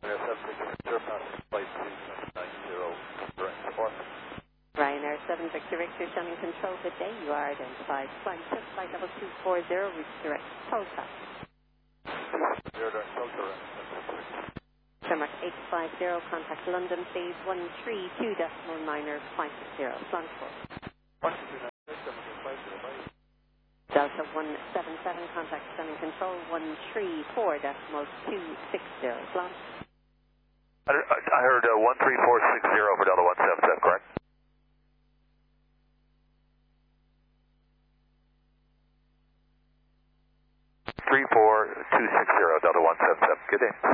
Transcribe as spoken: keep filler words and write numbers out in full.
Ryanair seven Victor Victor, Shannon Control, good day. You are identified. Flight six, flight double two four zero, reach direct Tulsa. Denmark eight five zero, contact London, please. one three two decimal niner five zero, Longford. Delta one seven seven, contact Shannon Control, one three four decimal two six zero, Longford. I I heard uh, one three four six zero for Delta one seven seven, correct? three four two six zero, Delta one seven seven. Good day.